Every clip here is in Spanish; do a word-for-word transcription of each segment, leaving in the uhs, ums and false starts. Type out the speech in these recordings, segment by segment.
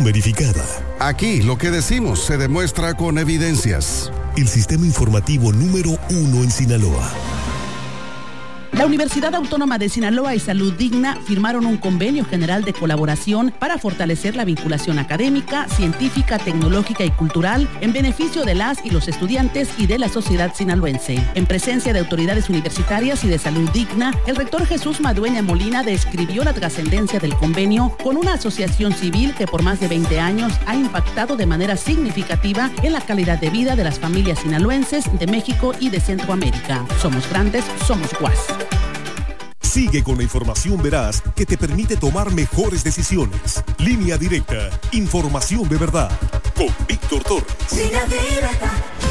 verificada. Aquí lo que decimos se demuestra con evidencias. El sistema informativo número uno en Sinaloa. La Universidad Autónoma de Sinaloa y Salud Digna firmaron un convenio general de colaboración para fortalecer la vinculación académica, científica, tecnológica y cultural en beneficio de las y los estudiantes y de la sociedad sinaloense. En presencia de autoridades universitarias y de Salud Digna, el rector Jesús Madueña Molina describió la trascendencia del convenio con una asociación civil que por más de veinte años ha impactado de manera significativa en la calidad de vida de las familias sinaloenses de México y de Centroamérica. Somos grandes, somos U A S. Sigue con la información veraz que te permite tomar mejores decisiones. Línea Directa, información de verdad, con Víctor Torres. Línea Directa.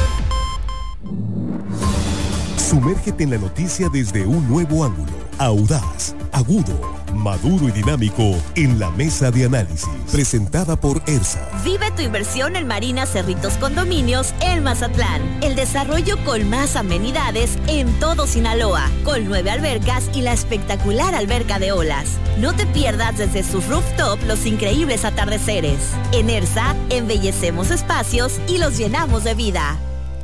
Sumérgete en la noticia desde un nuevo ángulo, audaz, agudo, maduro y dinámico en la mesa de análisis, presentada por ERSA. Vive tu inversión en Marina Cerritos Condominios en Mazatlán. El desarrollo con más amenidades en todo Sinaloa, con nueve albercas y la espectacular alberca de olas. No te pierdas desde su rooftop los increíbles atardeceres. En ERSA, embellecemos espacios y los llenamos de vida.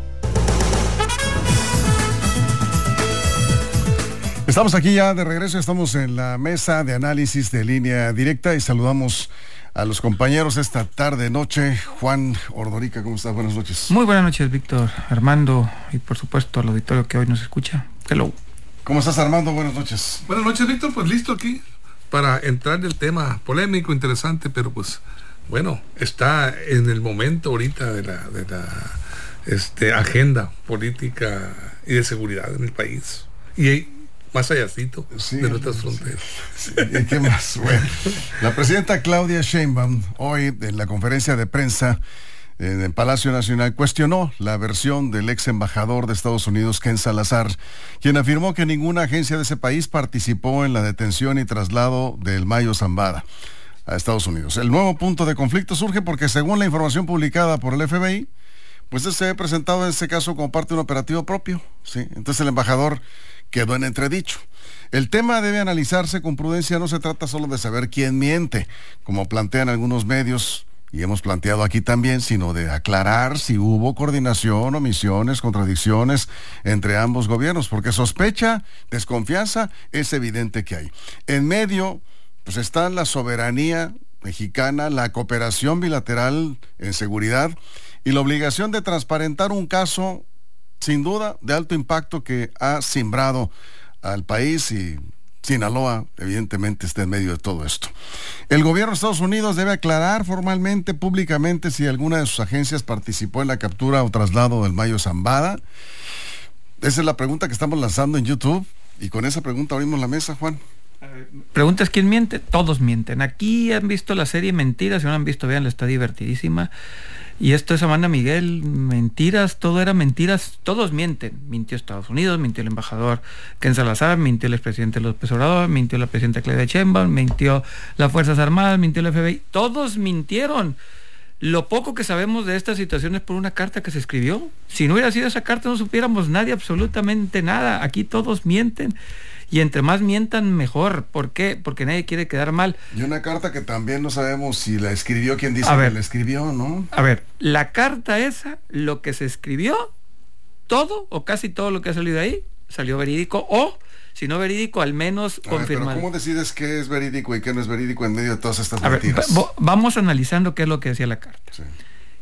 Estamos aquí ya de regreso, estamos en la mesa de análisis de Línea Directa y saludamos a los compañeros esta tarde, noche. Juan Ordorica, ¿cómo estás? Buenas noches. Muy buenas noches, Víctor, Armando y por supuesto al auditorio que hoy nos escucha. Hello. ¿Cómo estás, Armando? Buenas noches. Buenas noches, Víctor, pues listo aquí para entrar en el tema polémico, interesante, pero pues bueno, está en el momento ahorita de la, de la este, agenda política y de seguridad en el país. Y hay más allácito sí, de nuestras fronteras. Sí, ¿y qué más? Bueno, la presidenta Claudia Sheinbaum hoy en la conferencia de prensa en el Palacio Nacional cuestionó la versión del ex embajador de Estados Unidos, Ken Salazar, quien afirmó que ninguna agencia de ese país participó en la detención y traslado del Mayo Zambada a Estados Unidos. El nuevo punto de conflicto surge porque, según la información publicada por el F B I, pues se ha presentado en este caso como parte de un operativo propio, ¿sí? Entonces el embajador quedó en entredicho. El tema debe analizarse con prudencia, no se trata solo de saber quién miente, como plantean algunos medios, y hemos planteado aquí también, sino de aclarar si hubo coordinación, omisiones, contradicciones entre ambos gobiernos, porque sospecha, desconfianza, es evidente que hay. En medio, pues está la soberanía mexicana, la cooperación bilateral en seguridad y la obligación de transparentar un caso sin duda de alto impacto que ha simbrado al país, y Sinaloa evidentemente está en medio de todo esto. El gobierno de Estados Unidos debe aclarar formalmente, públicamente, si alguna de sus agencias participó en la captura o traslado del Mayo Zambada. Esa es la pregunta que estamos lanzando en YouTube, y con esa pregunta abrimos la mesa, Juan. Preguntas quién miente, todos mienten. Aquí han visto la serie Mentiras, si no han visto, vean, está divertidísima. Y esto es Amanda Miguel, mentiras, todo era mentiras, todos mienten. Mintió Estados Unidos, mintió el embajador Ken Salazar, mintió el expresidente López Obrador, mintió la presidenta Claudia Sheinbaum, mintió las Fuerzas Armadas, mintió el F B I, todos mintieron. Lo poco que sabemos de esta situación es por una carta que se escribió. Si no hubiera sido esa carta no supiéramos nadie absolutamente nada. Aquí todos mienten. Y entre más mientan, mejor. ¿Por qué? Porque nadie quiere quedar mal. Y una carta que también no sabemos si la escribió quien dice ver, que la escribió, ¿no? A ver, la carta esa, lo que se escribió, todo o casi todo lo que ha salido ahí, salió verídico, o si no verídico, al menos confirmado. Pero ¿cómo decides qué es verídico y qué no es verídico en medio de todas estas a mentiras? Ver, vamos analizando qué es lo que decía la carta. Sí.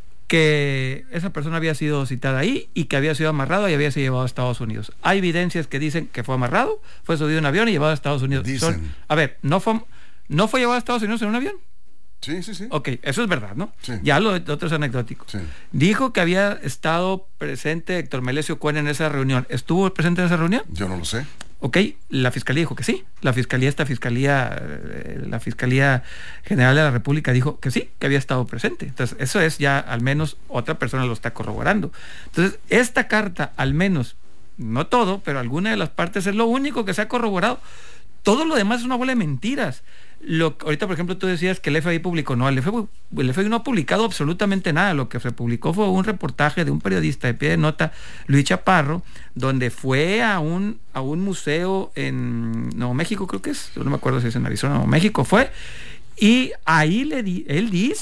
Que esa persona había sido citada ahí y que había sido amarrado y había sido llevado a Estados Unidos. Hay evidencias que dicen que fue amarrado, fue subido en un avión y llevado a Estados Unidos. Dicen. Son, a ver, ¿no fue, ¿no fue llevado a Estados Unidos en un avión? Sí, sí, sí. Ok, eso es verdad, ¿no? Sí. Ya lo, lo otro es anecdótico. Sí. Dijo que había estado presente Héctor Melesio Cuen en esa reunión. ¿Estuvo presente en esa reunión? Yo no lo sé. Ok, la fiscalía dijo que sí. La fiscalía, esta fiscalía, la Fiscalía General de la República dijo que sí, que había estado presente. Entonces, eso es ya, al menos, otra persona lo está corroborando. Entonces, esta carta, al menos, no todo, pero alguna de las partes es lo único que se ha corroborado. Todo lo demás es una bola de mentiras. Lo, ahorita, por ejemplo, tú decías que el F B I publicó. No, el F B I, el F B I no ha publicado absolutamente nada. Lo que se publicó fue un reportaje de un periodista de pie de nota, Luis Chaparro, donde fue a un, a un museo en Nuevo México, creo que es, no me acuerdo si es en Arizona o Nuevo México, fue, y ahí le di, él dice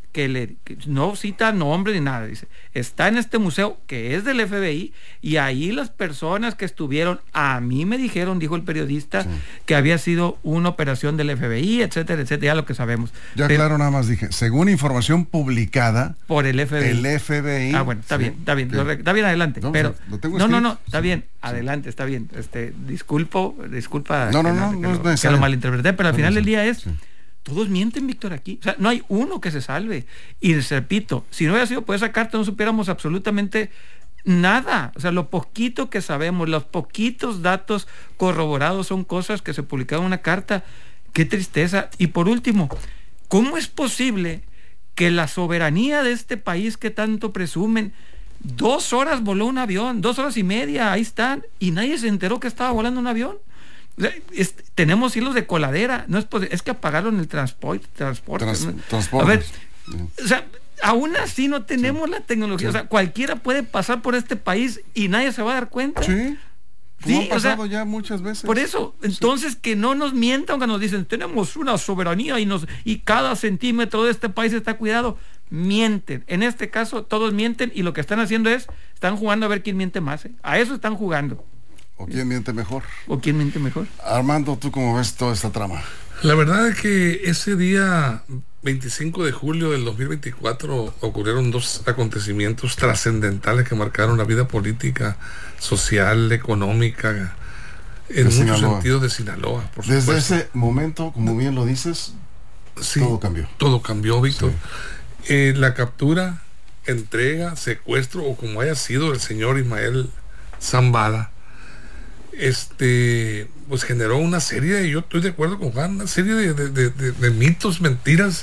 que le que no cita nombre ni nada, dice, está en este museo que es del F B I y ahí las personas que estuvieron, a mí me dijeron, dijo el periodista, sí, que había sido una operación del F B I, etcétera, etcétera, ya lo que sabemos. Ya Pero, claro, nada más dije, según información publicada por el F B I. El F B I. Ah, bueno, está sí, bien, está bien, lo, está bien, adelante. No, pero lo tengo no, escrito. no, no, está sí, bien, sí, adelante, está bien. Este, disculpo, disculpa. No, no, que, no, que, no, lo, no es que lo malinterpreté, pero al no final es del día es. Sí. Todos mienten, Víctor, aquí. O sea, no hay uno que se salve. Y les repito, si no hubiera sido por esa carta, no supiéramos absolutamente nada. O sea, lo poquito que sabemos, los poquitos datos corroborados son cosas que se publicaron en una carta. Qué tristeza. Y por último, ¿cómo es posible que la soberanía de este país que tanto presumen, dos horas voló un avión, dos horas y media, ahí están, y nadie se enteró que estaba volando un avión? Es, tenemos hilos de coladera, no es, es que apagaron el transporte, transporte. Trans, ¿no? transporte. A ver, o sea, aún así no tenemos sí. la tecnología, sí. o sea, cualquiera puede pasar por este país y nadie se va a dar cuenta. Sí. Como Sí, ha pasado o sea, ya muchas veces. Por eso, entonces sí. que no nos mientan cuando nos dicen tenemos una soberanía y nos y cada centímetro de este país está cuidado. Mienten. En este caso, todos mienten y lo que están haciendo es, están jugando a ver quién miente más. ¿eh? A eso están jugando. ¿O quién miente mejor? ¿O quién miente mejor? Armando, ¿tú cómo ves toda esta trama? La verdad es que ese día veinticinco de julio del dos mil veinticuatro ocurrieron dos acontecimientos trascendentales que marcaron la vida política, social, económica, en muchos sentidos de Sinaloa. Por Desde supuesto. ese momento, como bien lo dices, sí, todo cambió. Todo cambió, Víctor. Sí. Eh, la captura, entrega, secuestro o como haya sido el señor Ismael Zambada, este pues generó una serie, y yo estoy de acuerdo con Juan, una serie de, de, de, de, de mitos, mentiras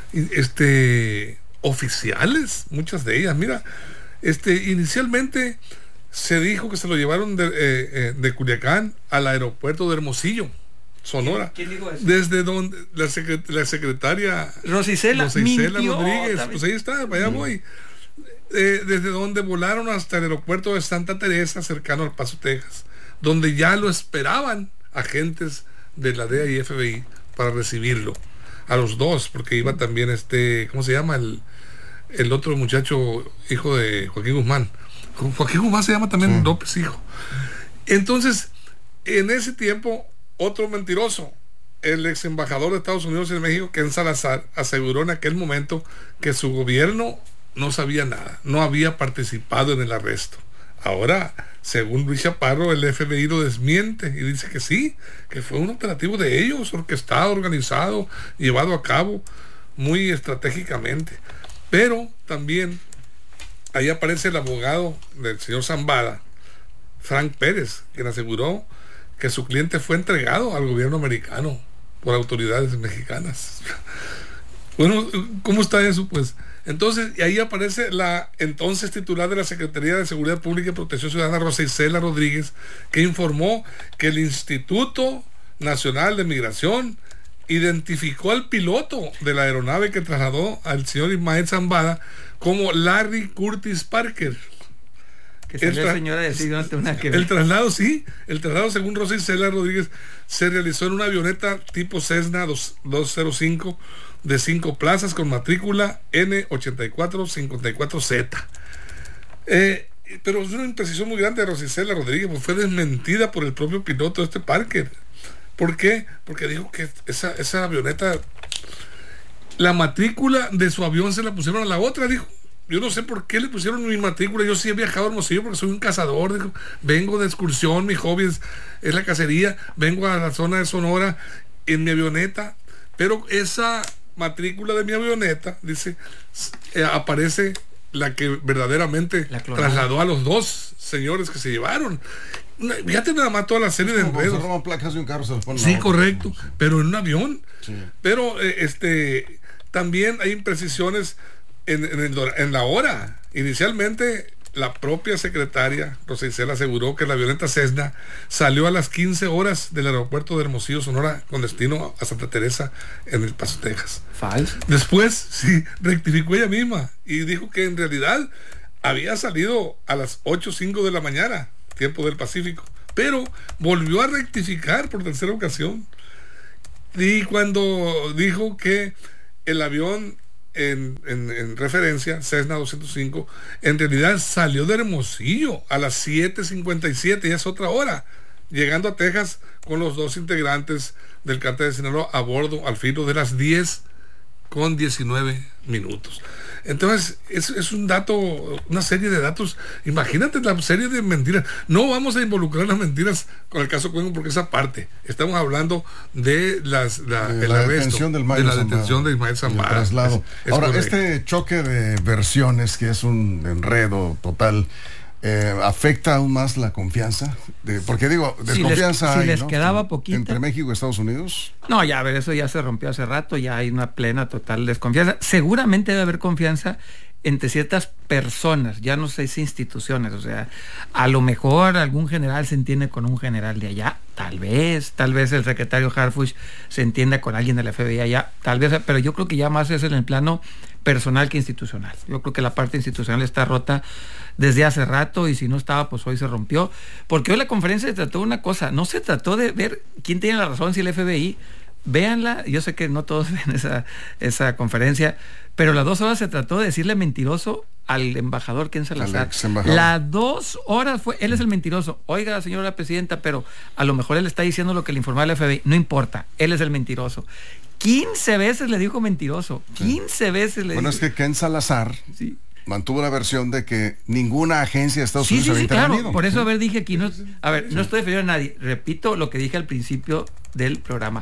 este oficiales, muchas de ellas. Mira, este inicialmente se dijo que se lo llevaron de, eh, eh, de Culiacán al aeropuerto de Hermosillo, Sonora. ¿Quién dijo eso? Desde donde la, secret la secretaria Rosicela, Rosicela mintió, Rodríguez, también. pues ahí está, para allá voy. Eh, desde donde volaron hasta el aeropuerto de Santa Teresa, cercano al Paso, Texas, donde ya lo esperaban agentes de la D E A y F B I para recibirlo, a los dos, porque iba también este, ¿cómo se llama? El, el otro muchacho, hijo de Joaquín Guzmán. Joaquín Guzmán se llama también sí. López, hijo. Entonces, en ese tiempo, otro mentiroso, el ex embajador de Estados Unidos en México, Ken Salazar, aseguró en aquel momento que su gobierno no sabía nada, no había participado en el arresto. Ahora, según Luis Chaparro, el F B I lo desmiente y dice que sí, que fue un operativo de ellos, orquestado, organizado, llevado a cabo muy estratégicamente. Pero también ahí aparece el abogado del señor Zambada, Frank Pérez, quien aseguró que su cliente fue entregado al gobierno americano por autoridades mexicanas. Bueno, ¿cómo está eso? Pues entonces, y ahí aparece la entonces titular de la Secretaría de Seguridad Pública y Protección Ciudadana, Rosicela Rodríguez, que informó que el Instituto Nacional de Migración identificó al piloto de la aeronave que trasladó al señor Ismael Zambada como Larry Curtis Parker. Que salió la señora decir no tengo nada que ver. El traslado, sí, el traslado, según Rosicela Rodríguez, se realizó en una avioneta tipo Cessna doscientos cinco de cinco plazas con matrícula N ochenta y cuatro cincuenta y cuatro Z. Eh, pero es una imprecisión muy grande de Rosicela Rodríguez, pues fue desmentida por el propio piloto de este Parker. ¿Por qué? Porque dijo que esa, esa avioneta, la matrícula de su avión se la pusieron a la otra, dijo. Yo no sé por qué le pusieron mi matrícula. Yo sí he viajado a Hermosillo porque soy un cazador. Dijo, vengo de excursión, mi hobby es, es la cacería. Vengo a la zona de Sonora en mi avioneta. Pero esa matrícula de mi avioneta, dice, eh, aparece la que verdaderamente la trasladó a los dos señores que se llevaron. Fíjate nada más toda la serie de enredos. Se roban placas de un carro, se los ponen. Sí, correcto. Sí. Pero en un avión. Sí. Pero eh, este también hay imprecisiones En, en, el, en la hora. Inicialmente la propia secretaria Rosicela aseguró que la avioneta Cessna salió a las quince horas del aeropuerto de Hermosillo, Sonora, con destino a Santa Teresa en El Paso, Texas. Falso. Después sí rectificó ella misma y dijo que en realidad había salido a las ocho o cinco de la mañana, tiempo del Pacífico, pero volvió a rectificar por tercera ocasión. Y cuando dijo que el avión en, en, en referencia, Cessna doscientos cinco, en realidad salió de Hermosillo a las siete cincuenta y siete, ya es otra hora, llegando a Texas con los dos integrantes del cártel de Sinaloa a bordo al filo de las diez con diecinueve minutos. Entonces, es, es un dato, una serie de datos. Imagínate la serie de mentiras. No vamos a involucrar las mentiras con el caso Cuenco porque esa parte. Estamos hablando de las la, de el la arresto, detención del de la detención de Ismael Zambada. Traslado. Es, es Ahora, correcto. este choque de versiones, que es un enredo total, Eh, ¿afecta aún más la confianza? De, porque digo, desconfianza si les, si hay, les ¿no? quedaba poquita. Entre México y Estados Unidos. No, ya, a ver, eso ya se rompió hace rato, ya hay una plena, total desconfianza. Seguramente debe haber confianza entre ciertas personas, ya no sé si instituciones, o sea, a lo mejor algún general se entiende con un general de allá, tal vez, tal vez el secretario Harfuch se entienda con alguien de la F B I allá, tal vez, pero yo creo que ya más es en el plano personal que institucional. Yo creo que la parte institucional está rota desde hace rato y si no estaba, pues hoy se rompió. Porque hoy la conferencia se trató de una cosa, no se trató de ver quién tiene la razón, si el F B I. Véanla, yo sé que no todos ven esa, esa conferencia, pero las dos horas se trató de decirle mentiroso al embajador Ken Salazar. Las dos horas fue, él es el mentiroso. Oiga, señora presidenta, pero a lo mejor él está diciendo lo que le informó el F B I. No importa, él es el mentiroso. quince veces le dijo mentiroso. quince sí. veces le bueno, dijo. Bueno, es que Ken Salazar sí. mantuvo la versión de que ninguna agencia de Estados sí, Unidos sí, había sí, intervenido. Claro. Por eso, a ver, dije aquí, no, a ver, sí. no estoy defendiendo a nadie. Repito lo que dije al principio del programa.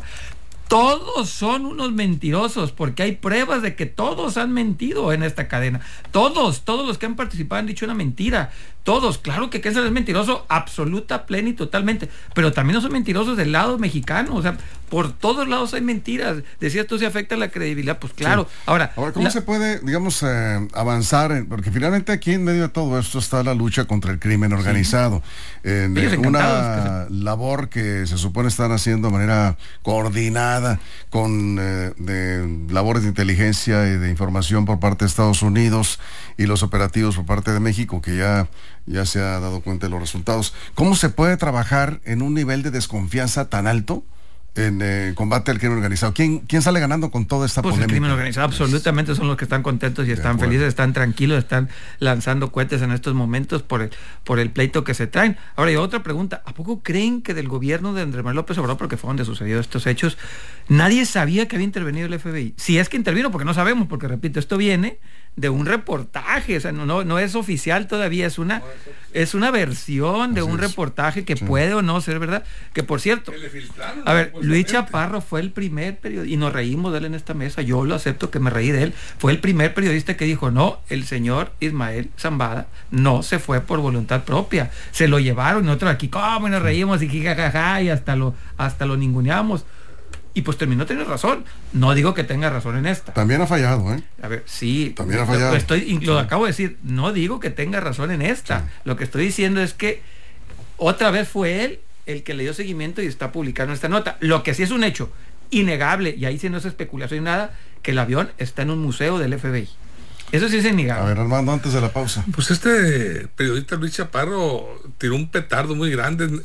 Todos son unos mentirosos porque hay pruebas de que todos han mentido en esta cadena. Todos, todos los que han participado han dicho una mentira. Todos, claro que Kessler es mentiroso, absoluta, plena y totalmente. Pero también no son mentirosos del lado mexicano. O sea, por todos lados hay mentiras. Decías tú, si afecta la credibilidad. Pues claro. Sí. Ahora, Ahora, ¿cómo la... se puede, digamos, eh, avanzar? En, porque finalmente aquí en medio de todo esto está la lucha contra el crimen organizado. Sí. Eh, una que se... labor que se supone están haciendo de manera coordinada con eh, de labores de inteligencia y de información por parte de Estados Unidos y los operativos por parte de México, que ya, ya se ha dado cuenta de los resultados. ¿Cómo se puede trabajar en un nivel de desconfianza tan alto en eh, combate al crimen organizado? ¿Quién, quién sale ganando con toda esta pues polémica? El crimen organizado, absolutamente son los que están contentos y están felices, están tranquilos, están lanzando cohetes en estos momentos por el, por el pleito que se traen. Ahora, y otra pregunta, ¿a poco creen que del gobierno de Andrés Manuel López Obrador, porque fue donde sucedió estos hechos, nadie sabía que había intervenido el F B I? Si es que intervino, porque no sabemos, porque repito, esto viene de un reportaje, o sea, no, no, no es oficial todavía, es una, es una versión de Así un es. reportaje que sí. puede o no ser verdad, que por cierto, a ver, Luis Chaparro fue el primer periodista, y nos reímos de él en esta mesa, yo lo acepto que me reí de él, fue el primer periodista que dijo, no, el señor Ismael Zambada no se fue por voluntad propia, se lo llevaron, y nosotros aquí, ¿cómo nos reímos? Y jajaja, y hasta lo, hasta lo ninguneamos. Y pues terminó teniendo razón. No digo que tenga razón en esta. También ha fallado, ¿eh? A ver, sí. También ha fallado. Lo, estoy, lo acabo de decir. No digo que tenga razón en esta. Sí. Lo que estoy diciendo es que otra vez fue él el que le dio seguimiento y está publicando esta nota. Lo que sí es un hecho innegable, y ahí sí no es especulación ni nada, que el avión está en un museo del F B I. Eso sí es innegable. A ver, Armando, antes de la pausa. Pues este periodista Luis Chaparro tiró un petardo muy grande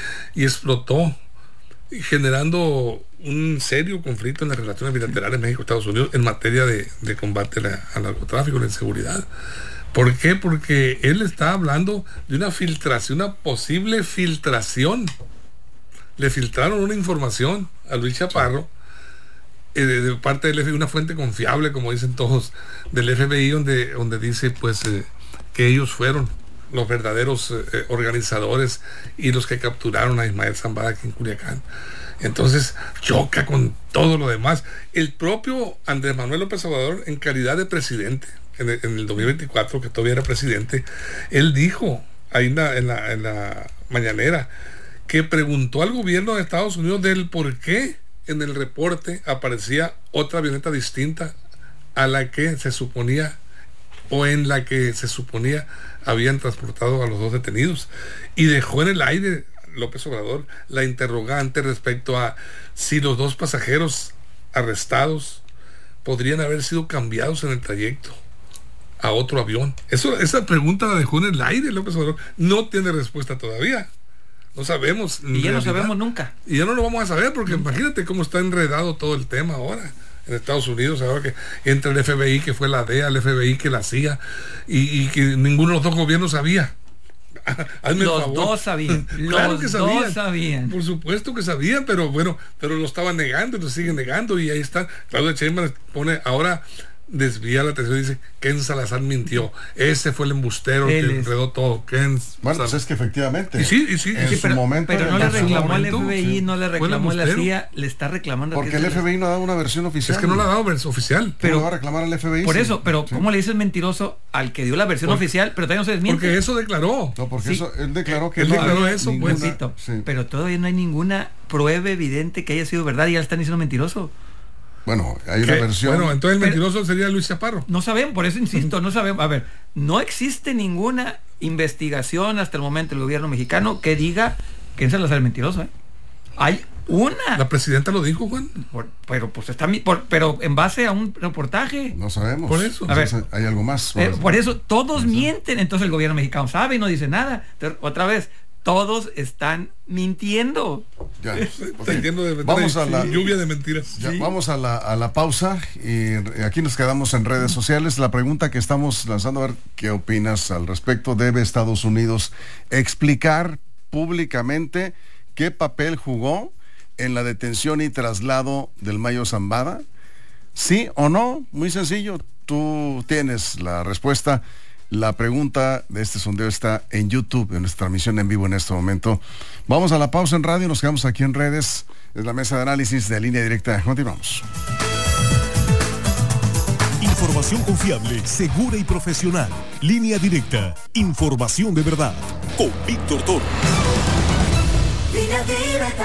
y explotó, generando un serio conflicto en las relaciones bilaterales México-Estados Unidos en materia de, de combate la, al narcotráfico, la inseguridad. ¿Por qué? Porque él está hablando de una filtración, una posible filtración. Le filtraron una información a Luis Chaparro eh, de, de parte del F B I, una fuente confiable, como dicen todos, del F B I, donde, donde dice pues eh, que ellos fueron los verdaderos eh, organizadores y los que capturaron a Ismael Zambada aquí en Culiacán. Entonces choca con todo lo demás. El propio Andrés Manuel López Obrador, en calidad de presidente, en el, en el dos mil veinticuatro, que todavía era presidente, él dijo ahí en la, en la, en la mañanera que preguntó al gobierno de Estados Unidos del por qué en el reporte aparecía otra avioneta distinta a la que se suponía o en la que se suponía habían transportado a los dos detenidos, y dejó en el aire López Obrador la interrogante respecto a si los dos pasajeros arrestados podrían haber sido cambiados en el trayecto a otro avión. Eso, esa pregunta la dejó en el aire López Obrador. No tiene respuesta todavía. No sabemos. Y ya no sabemos nunca. Y ya no lo vamos a saber porque nunca. Imagínate cómo está enredado todo el tema ahora. en Estados Unidos, ahora que entra el F B I, que fue la D E A, el F B I que la C I A, y, y que ninguno de los dos gobiernos sabía. Hazme los favor. dos sabían. Claro los que sabían. Dos sabían. Por supuesto que sabían, pero bueno, pero lo estaban negando y lo siguen negando, y ahí está. Claudia Sheinbaum pone ahora, desvía la atención y dice, Ken Salazar mintió, ese fue el embustero Él que es. enredó todo. Ken bueno, pues es que efectivamente y sí, y sí, en sí, su pero, momento pero no le reclamó al momento, F B I, sí. no le reclamó a la C I A, le está reclamando porque el F B I no ha dado una versión oficial. Es que no la ha dado versión oficial. Pero ¿cómo va a reclamar al F B I? Por sí. eso, pero sí. ¿cómo le dices mentiroso al que dio la versión porque, oficial, pero todavía no se desmiente? Porque eso declaró. No, porque sí. eso él declaró que él no declaró eso, ninguna, pues. Sí. Pero todavía no hay ninguna prueba evidente que haya sido verdad y ya le están diciendo mentiroso. Bueno, hay una ¿Qué? versión. Bueno, entonces el mentiroso Pero, sería Luis Chaparro. No sabemos, por eso insisto, no sabemos. A ver, no existe ninguna investigación hasta el momento del gobierno mexicano que diga que es el mentiroso. ¿eh? Hay una. La presidenta lo dijo, Juan. Por, pero pues está por, pero en base a un reportaje. No sabemos. Por eso. A ver, hay algo más. Eh, por eso todos eso. mienten, entonces el gobierno mexicano sabe y no dice nada. Entonces, otra vez, todos están mintiendo. Ya, okay. de vamos a la lluvia de mentiras. Ya, sí. Vamos a la, a la pausa y aquí nos quedamos en redes sociales. La pregunta que estamos lanzando, a ver qué opinas al respecto. ¿Debe Estados Unidos explicar públicamente qué papel jugó en la detención y traslado del Mayo Zambada? ¿Sí o no? Muy sencillo. Tú tienes la respuesta. La pregunta de este sondeo está en YouTube, en nuestra transmisión en vivo en este momento. Vamos a la pausa en radio, nos quedamos aquí en redes. Es la mesa de análisis de Línea Directa. Continuamos. Información confiable, segura y profesional. Línea Directa. Información de verdad. Con Víctor Torres. Línea Directa.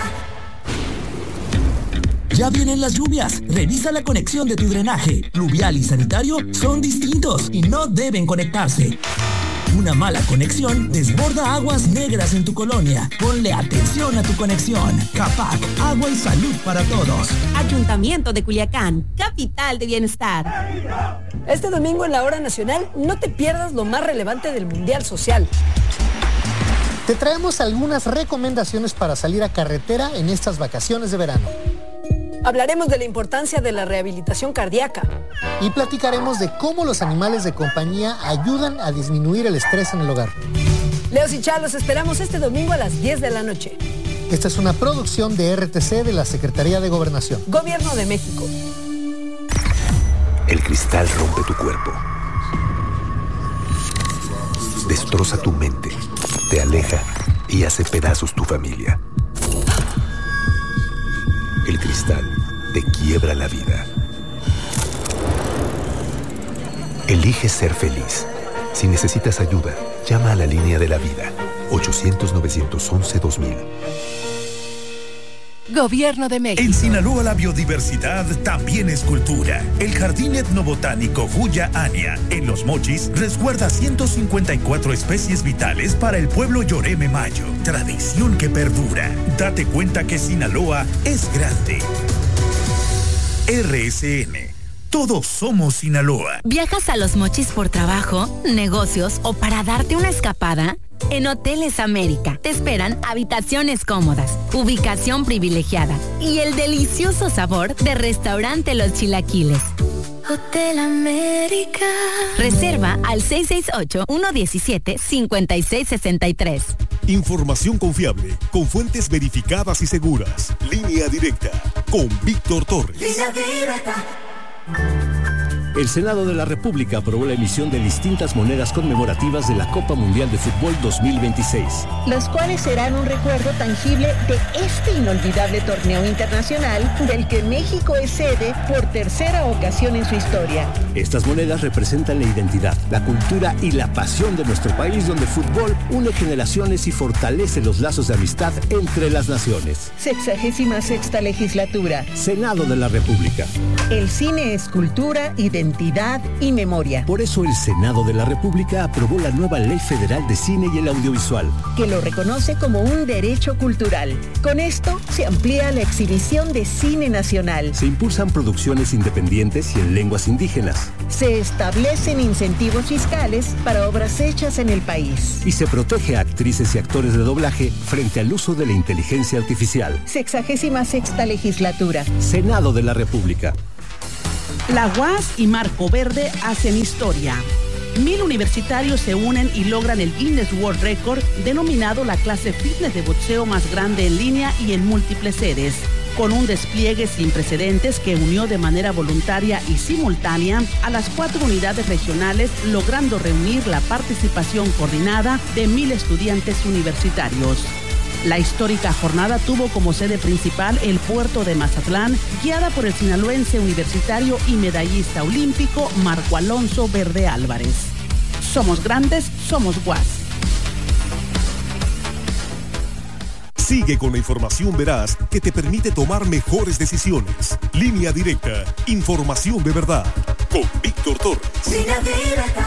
Ya vienen las lluvias. Revisa la conexión de tu drenaje. Pluvial y sanitario son distintos y no deben conectarse. Una mala conexión desborda aguas negras en tu colonia. Ponle atención a tu conexión. CAPAC, agua y salud para todos. Ayuntamiento de Culiacán, capital de bienestar. Este domingo en la Hora Nacional no te pierdas lo más relevante del Mundial Social. Te traemos algunas recomendaciones para salir a carretera en estas vacaciones de verano. Hablaremos de la importancia de la rehabilitación cardíaca. Y platicaremos de cómo los animales de compañía ayudan a disminuir el estrés en el hogar. Leos y Chá, los esperamos este domingo a las diez de la noche. Esta es una producción de R T C de la Secretaría de Gobernación. Gobierno de México. El cristal rompe tu cuerpo. Destroza tu mente, te aleja y hace pedazos tu familia. El cristal te quiebra la vida. Elige ser feliz. Si necesitas ayuda, llama a la Línea de la Vida. ochocientos, novecientos once, dos mil. Gobierno de México. En Sinaloa la biodiversidad también es cultura. El Jardín Etnobotánico Huya Ania, en Los Mochis, resguarda ciento cincuenta y cuatro especies vitales para el pueblo Yoreme Mayo. Tradición que perdura. Date cuenta que Sinaloa es grande. R S N. Todos somos Sinaloa. ¿Viajas a Los Mochis por trabajo, negocios o para darte una escapada? En Hoteles América te esperan habitaciones cómodas, ubicación privilegiada y el delicioso sabor de Restaurante Los Chilaquiles. Hotel América. Reserva al seis seis ocho, uno uno siete, cinco seis seis tres. Información confiable, con fuentes verificadas y seguras. Línea Directa, con Víctor Torres. Línea Directa. El Senado de la República aprobó la emisión de distintas monedas conmemorativas de la Copa Mundial de Fútbol dos mil veintiséis. Los cuales serán un recuerdo tangible de este inolvidable torneo internacional del que México es sede por tercera ocasión en su historia. Estas monedas representan la identidad, la cultura y la pasión de nuestro país, donde el fútbol une generaciones y fortalece los lazos de amistad entre las naciones. Sexagésima sexta legislatura. Senado de la República. El cine es cultura, identidad identidad y memoria. Por eso el Senado de la República aprobó la nueva Ley Federal de Cine y el Audiovisual, que lo reconoce como un derecho cultural. Con esto se amplía la exhibición de cine nacional. Se impulsan producciones independientes y en lenguas indígenas. Se establecen incentivos fiscales para obras hechas en el país. Y se protege a actrices y actores de doblaje frente al uso de la inteligencia artificial. Sexagésima sexta legislatura. Senado de la República. La U A S y Marco Verde hacen historia. Mil universitarios se unen y logran el Guinness World Record, denominado la clase fitness de boxeo más grande en línea y en múltiples sedes. Con un despliegue sin precedentes que unió de manera voluntaria y simultánea a las cuatro unidades regionales, logrando reunir la participación coordinada de mil estudiantes universitarios. La histórica jornada tuvo como sede principal el puerto de Mazatlán, guiada por el sinaloense universitario y medallista olímpico Marco Alonso Verde Álvarez. Somos grandes, somos U A S. Sigue con la información veraz que te permite tomar mejores decisiones. Línea Directa, información de verdad. Con Víctor Torres. Línea Directa.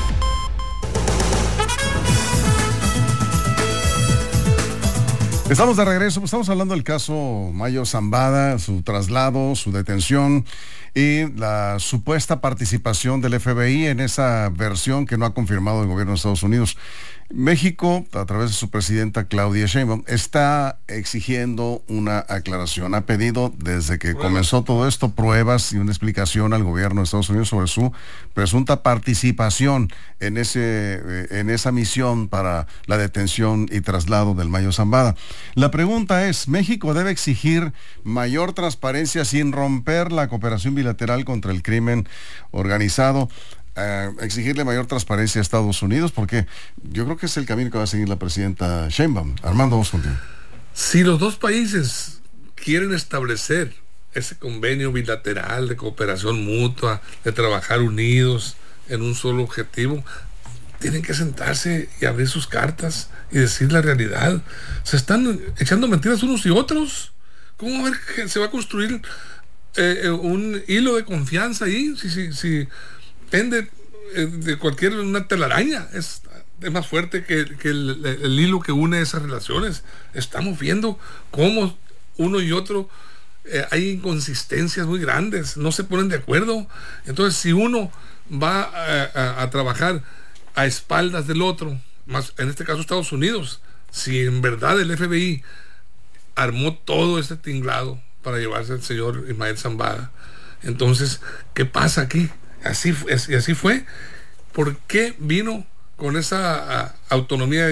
Estamos de regreso, estamos hablando del caso Mayo Zambada, su traslado, su detención y la supuesta participación del F B I en esa versión que no ha confirmado el gobierno de Estados Unidos. México, a través de su presidenta Claudia Sheinbaum, está exigiendo una aclaración. Ha pedido, desde que comenzó todo esto, pruebas y una explicación al gobierno de Estados Unidos sobre su presunta participación en ese, en esa misión para la detención y traslado del Mayo Zambada. La pregunta es, ¿México debe exigir mayor transparencia sin romper la cooperación bilateral contra el crimen organizado? Uh, exigirle mayor transparencia a Estados Unidos, porque yo creo que es el camino que va a seguir la presidenta Sheinbaum. Armando, vamos contigo. Si los dos países quieren establecer ese convenio bilateral de cooperación mutua, de trabajar unidos en un solo objetivo, tienen que sentarse y abrir sus cartas y decir la realidad. Se están echando mentiras unos y otros. ¿Cómo ver que se va a construir eh, un hilo de confianza ahí? Si, si, si depende de cualquier una telaraña, es, es más fuerte que, que el, el hilo que une esas relaciones. Estamos viendo cómo uno y otro eh, hay inconsistencias muy grandes, no se ponen de acuerdo. Entonces, si uno va a, a, a trabajar a espaldas del otro, más en este caso Estados Unidos, si en verdad el F B I armó todo este tinglado para llevarse al señor Ismael Zambada, entonces, ¿qué pasa aquí? Así, y así fue. ¿Por qué vino con esa a, autonomía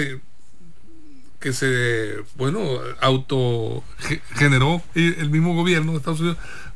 que se, bueno, auto generó el mismo gobierno de Estados Unidos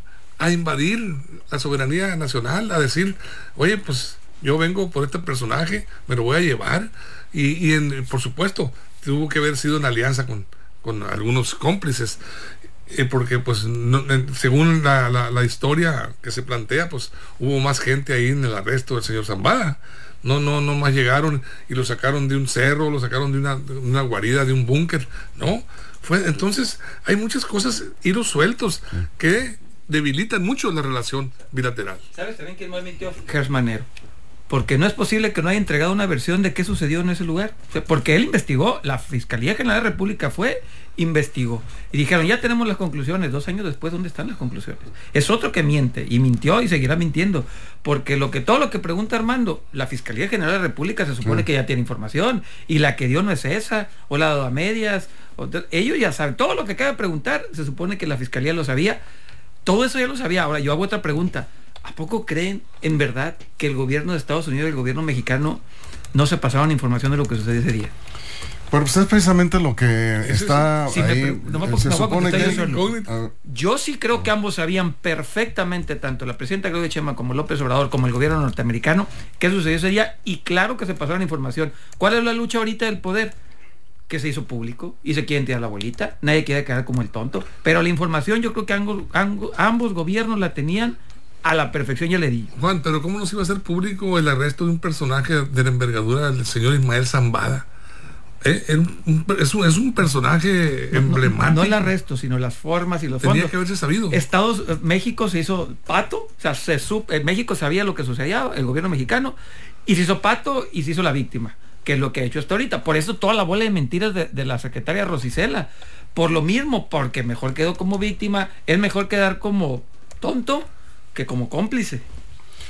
a invadir la soberanía nacional, a decir, oye, pues yo vengo por este personaje, me lo voy a llevar? Y, y en, por supuesto, tuvo que haber sido en alianza con, con algunos cómplices. Eh, porque pues no, eh, según la, la, la historia que se plantea, pues hubo más gente ahí en el arresto del señor Zambada. No, no, no más llegaron y lo sacaron de un cerro, lo sacaron de una, de una guarida, de un búnker. No, fue, entonces hay muchas cosas, hilos sueltos, que debilitan mucho la relación bilateral. ¿Sabes también quién más mintió? Gers Manero. Porque no es posible que no haya entregado una versión de qué sucedió en ese lugar. O sea, porque él investigó, la Fiscalía General de la República fue, investigó. Y dijeron, ya tenemos las conclusiones. Dos años después, ¿dónde están las conclusiones? Es otro que miente, y mintió y seguirá mintiendo. Porque lo que todo lo que pregunta Armando, la Fiscalía General de la República se supone sí. que ya tiene información, y la que dio no es esa, o la dado a medias. O, ellos ya saben, todo lo que acaba de preguntar, se supone que la Fiscalía lo sabía. Todo eso ya lo sabía. Ahora, yo hago otra pregunta. ¿A poco creen en verdad que el gobierno de Estados Unidos y el gobierno mexicano no se pasaron información de lo que sucedió ese día? Pero pues es precisamente lo que Eso está sí, ahí. Me, no, no, se no, supone que que... yo, uh, yo sí creo que ambos sabían perfectamente, tanto la presidenta Claudia Sheinbaum como López Obrador, como el gobierno norteamericano, qué sucedió ese día, y claro que se pasaron información. ¿Cuál es la lucha ahorita del poder? Que se hizo público y se quieren tirar la bolita, nadie quiere quedar como el tonto, pero la información yo creo que ambos, ambos, ambos gobiernos la tenían a la perfección, ya le di. Juan, pero ¿cómo no se iba a hacer público el arresto de un personaje de la envergadura del señor Ismael Zambada? ¿Eh? Un, es, un, es un personaje no, emblemático. No, no el arresto, sino las formas y los Tenía fondos. que haberse sabido. Estados, México se hizo pato, o sea, se sup, en México sabía lo que sucedía, el gobierno mexicano, y se hizo pato y se hizo la víctima, que es lo que ha hecho hasta ahorita. Por eso toda la bola de mentiras de, de la secretaria Rosicela. Por lo mismo, porque mejor quedó como víctima, es mejor quedar como tonto que como cómplice.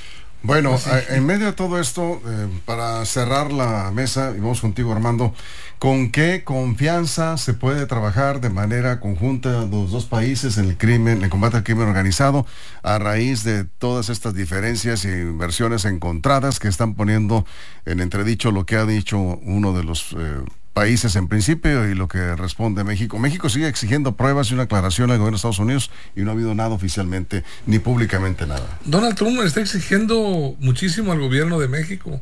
Bueno, pues sí. En medio de todo esto, eh, para cerrar la mesa, y vamos contigo, Armando, ¿con qué confianza se puede trabajar de manera conjunta los dos países en el crimen, en el combate al crimen organizado, a raíz de todas estas diferencias y versiones encontradas que están poniendo en entredicho lo que ha dicho uno de los eh, países en principio y lo que responde México? México sigue exigiendo pruebas y una aclaración al gobierno de Estados Unidos y no ha habido nada oficialmente ni públicamente nada. Donald Trump está exigiendo muchísimo al gobierno de México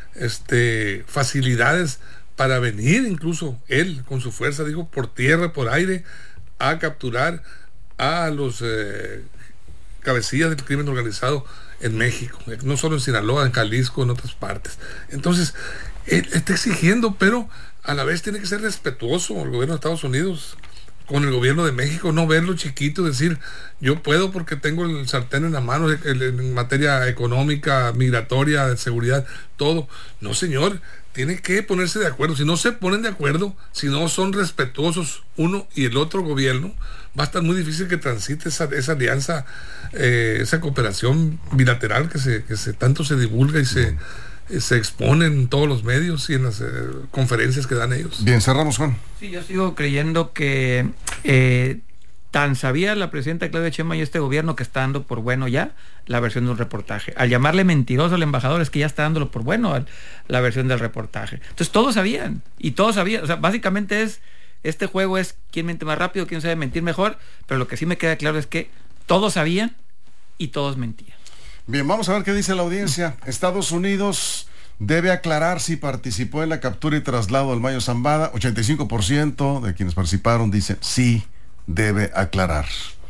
este facilidades para venir, incluso él con su fuerza, digo, por tierra, por aire, a capturar a los eh, cabecillas del crimen organizado en México, no solo en Sinaloa, en Jalisco, en otras partes. Entonces, él está exigiendo, pero a la vez tiene que ser respetuoso el gobierno de Estados Unidos con el gobierno de México, no verlo chiquito, decir, yo puedo porque tengo el sartén en la mano en materia económica, migratoria, de seguridad, todo. No, señor, tiene que ponerse de acuerdo. Si no se ponen de acuerdo, si no son respetuosos uno y el otro gobierno, va a estar muy difícil que transite esa, esa alianza, eh, esa cooperación bilateral que se, que se tanto se divulga y se... Mm. se expone en todos los medios y en las eh, conferencias que dan ellos. Bien, cerramos, Juan. Sí, yo sigo creyendo que eh, tan sabía la presidenta Claudia Sheinbaum y este gobierno que está dando por bueno ya la versión de un reportaje. Al llamarle mentiroso al embajador es que ya está dándolo por bueno al, la versión del reportaje. Entonces todos sabían, y todos sabían, o sea, básicamente es, este juego es quién miente más rápido, quién sabe mentir mejor, pero lo que sí me queda claro es que todos sabían y todos mentían. Bien, vamos a ver qué dice la audiencia. Estados Unidos debe aclarar si participó en la captura y traslado del Mayo Zambada. ochenta y cinco por ciento de quienes participaron dicen sí, debe aclarar.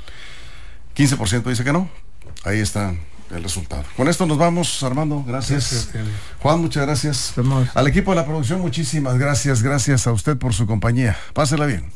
quince por ciento dice que no. Ahí está el resultado. Con esto nos vamos, Armando. Gracias. Gracias, Juan, muchas gracias. Vamos. Al equipo de la producción, muchísimas gracias. Gracias a usted por su compañía. Pásela bien.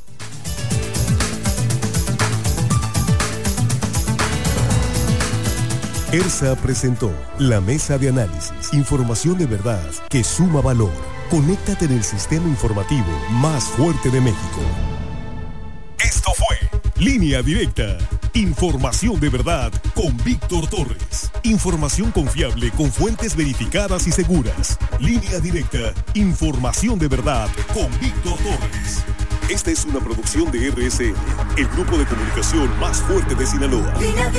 ERSA presentó la mesa de análisis, información de verdad que suma valor. Conéctate en el sistema informativo más fuerte de México. Esto fue Línea Directa, información de verdad con Víctor Torres. Información confiable con fuentes verificadas y seguras. Línea Directa, información de verdad con Víctor Torres. Esta es una producción de R S N, el grupo de comunicación más fuerte de Sinaloa.